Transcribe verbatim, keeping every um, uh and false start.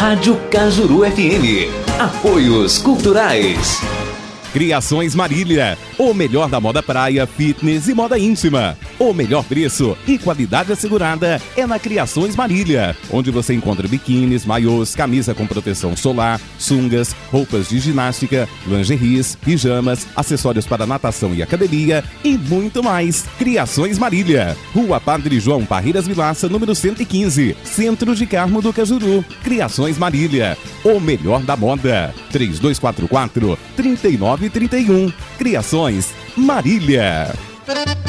Rádio Cajuru F M. Apoios Culturais. Criações Marília, o melhor da moda praia, fitness e moda íntima. O melhor preço e qualidade assegurada é na Criações Marília, onde você encontra biquínis, maiôs, camisa com proteção solar, sungas, roupas de ginástica, lingeries, pijamas, acessórios para natação e academia e muito mais. Criações Marília, Rua Padre João Parreiras Vilaça, número cento e quinze, Centro de Carmo do Cajuru. Criações Marília, o melhor da moda. três dois quatro quatro, três nove três um. Criações Marília.